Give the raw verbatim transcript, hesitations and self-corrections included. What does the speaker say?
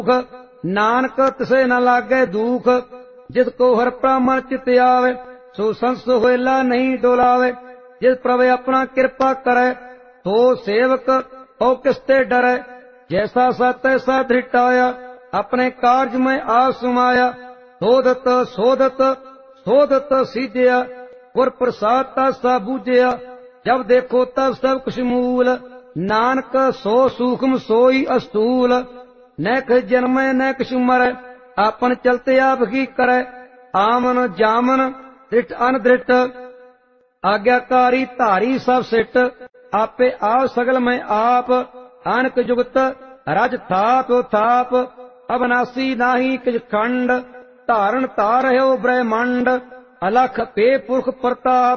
नानक तिसे न लागे दुख। जिसको हर ब्राह्मण चित आवे सो संस होएला नहीं डोलावे। जिस प्रभु अपना कृपा करे तो सेवक हो किसते डरे। जैसा सा तैसा धृटाया अपने कार्य में आ सुमाया। शोधत शोधत शोधत सीजया गुर प्रसाद सा बूझया। जब देखो तब सब कुछ मूल नानक सो सूक्ष्म सोई अस्तूल। न किस जन्म न किस मरै आपन चलते आप ही करे। आमन जामन दृढ़ अनदृढ़ आज्ञाकारी धारी सब सिट। आपे आप सगल में आप अनक जुगत रज थाप थाप। अविनाशी नाही किज खंड धारण तार है ब्रह्मांड। अलख पे पुरख प्रताप